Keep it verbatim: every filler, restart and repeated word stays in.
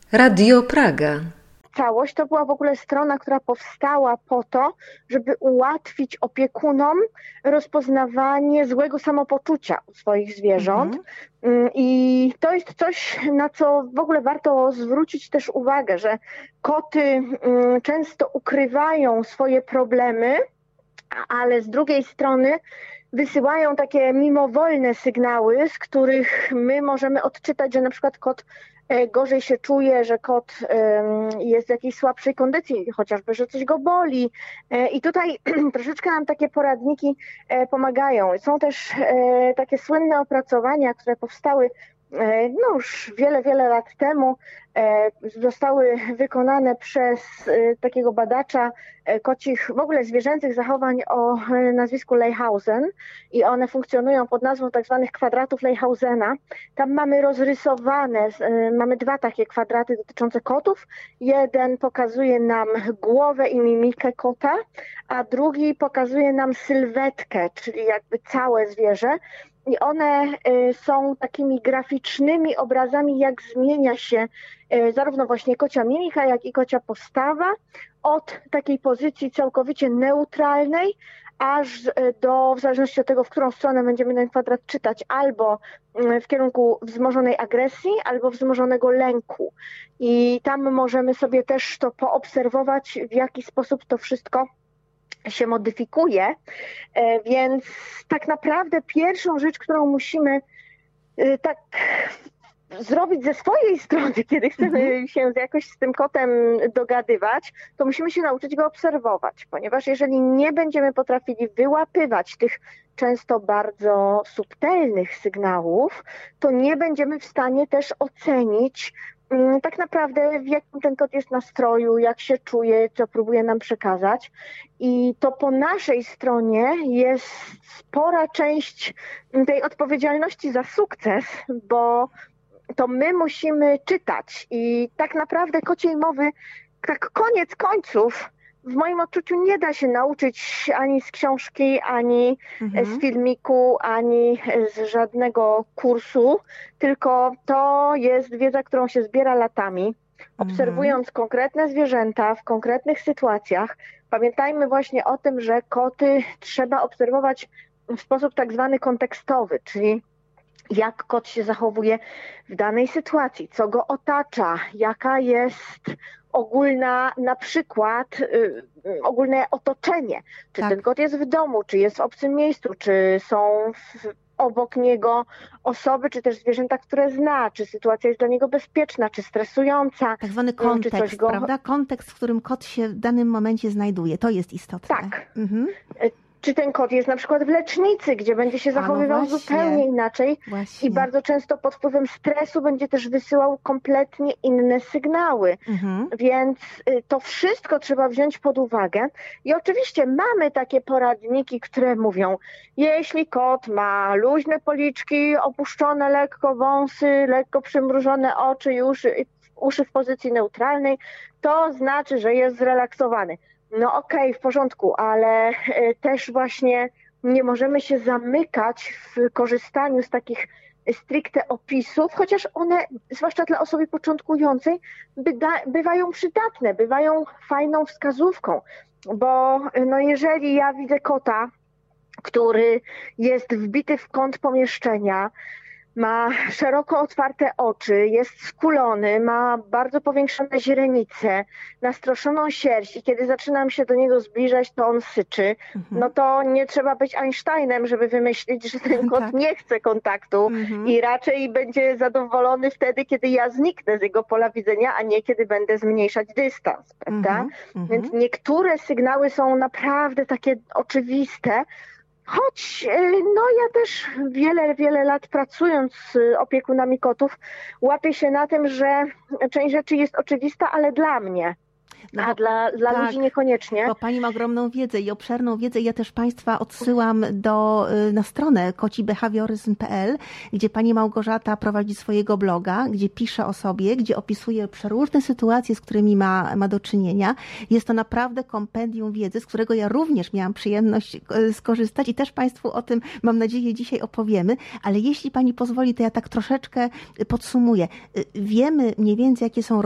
Radio Praga. Całość to była w ogóle strona, która powstała po to, żeby ułatwić opiekunom rozpoznawanie złego samopoczucia u swoich zwierząt. Mhm. I to jest coś, na co w ogóle warto zwrócić też uwagę, że koty często ukrywają swoje problemy, ale z drugiej strony wysyłają takie mimowolne sygnały, z których my możemy odczytać, że na przykład kot gorzej się czuje, że kot jest w jakiejś słabszej kondycji, chociażby, że coś go boli. I tutaj troszeczkę nam takie poradniki pomagają. Są też takie słynne opracowania, które powstały no już wiele, wiele lat temu, zostały wykonane przez takiego badacza kocich, w ogóle zwierzęcych zachowań o nazwisku Leyhausen i one funkcjonują pod nazwą tak zwanych kwadratów Leyhausena. Tam mamy rozrysowane, mamy dwa takie kwadraty dotyczące kotów. Jeden pokazuje nam głowę i mimikę kota, a drugi pokazuje nam sylwetkę, czyli jakby całe zwierzę. I one są takimi graficznymi obrazami, jak zmienia się zarówno właśnie kocia mimika, jak i kocia postawa od takiej pozycji całkowicie neutralnej, aż do, w zależności od tego, w którą stronę będziemy ten kwadrat czytać, albo w kierunku wzmożonej agresji, albo wzmożonego lęku. I tam możemy sobie też to poobserwować, w jaki sposób to wszystko się modyfikuje, więc tak naprawdę pierwszą rzecz, którą musimy tak zrobić ze swojej strony, kiedy chcemy mhm. się jakoś z tym kotem dogadywać, to musimy się nauczyć go obserwować, ponieważ jeżeli nie będziemy potrafili wyłapywać tych często bardzo subtelnych sygnałów, to nie będziemy w stanie też ocenić tak naprawdę w jakim ten kot jest nastroju, jak się czuje, co próbuje nam przekazać. I to po naszej stronie jest spora część tej odpowiedzialności za sukces, bo to my musimy czytać i tak naprawdę kociej mowy, tak koniec końców, w moim odczuciu nie da się nauczyć ani z książki, ani mhm. z filmiku, ani z żadnego kursu, tylko to jest wiedza, którą się zbiera latami, mhm. obserwując konkretne zwierzęta w konkretnych sytuacjach. Pamiętajmy właśnie o tym, że koty trzeba obserwować w sposób tak zwany kontekstowy, czyli jak kot się zachowuje w danej sytuacji, co go otacza, jaka jest ogólna, na przykład y, ogólne otoczenie. Czy tak. ten kot jest w domu, czy jest w obcym miejscu, czy są w, obok niego osoby, czy też zwierzęta, które zna, czy sytuacja jest dla niego bezpieczna, czy stresująca. Tak zwany kontekst, czy coś go... prawda? Kontekst, w którym kot się w danym momencie znajduje. To jest istotne. Tak. Mhm. Czy ten kot jest na przykład w lecznicy, gdzie będzie się zachowywał no zupełnie inaczej właśnie. I bardzo często pod wpływem stresu będzie też wysyłał kompletnie inne sygnały. Mhm. Więc to wszystko trzeba wziąć pod uwagę. I oczywiście mamy takie poradniki, które mówią, jeśli kot ma luźne policzki, opuszczone lekko wąsy, lekko przymrużone oczy i uszy, uszy w pozycji neutralnej, to znaczy, że jest zrelaksowany. No okej, okay, w porządku, ale też właśnie nie możemy się zamykać w korzystaniu z takich stricte opisów, chociaż one, zwłaszcza dla osoby początkującej, byda, bywają przydatne, bywają fajną wskazówką, bo no jeżeli ja widzę kota, który jest wbity w kąt pomieszczenia, ma szeroko otwarte oczy, jest skulony, ma bardzo powiększone źrenice, nastroszoną sierść i kiedy zaczynam się do niego zbliżać, to on syczy. Mhm. No to nie trzeba być Einsteinem, żeby wymyślić, że ten kot tak. nie chce kontaktu mhm. i raczej będzie zadowolony wtedy, kiedy ja zniknę z jego pola widzenia, a nie kiedy będę zmniejszać dystans, prawda? Mhm. Więc niektóre sygnały są naprawdę takie oczywiste, choć no ja też wiele, wiele lat pracując z opiekunami kotów łapię się na tym, że część rzeczy jest oczywista, ale dla mnie. No, a dla, dla tak, ludzi niekoniecznie. Bo Pani ma ogromną wiedzę i obszerną wiedzę. Ja też Państwa odsyłam do, na stronę koci behawioryzm kropka p l, gdzie Pani Małgorzata prowadzi swojego bloga, gdzie pisze o sobie, gdzie opisuje przeróżne sytuacje, z którymi ma, ma do czynienia. Jest to naprawdę kompendium wiedzy, z którego ja również miałam przyjemność skorzystać i też Państwu o tym, mam nadzieję, dzisiaj opowiemy. Ale jeśli Pani pozwoli, to ja tak troszeczkę podsumuję. Wiemy mniej więcej, jakie są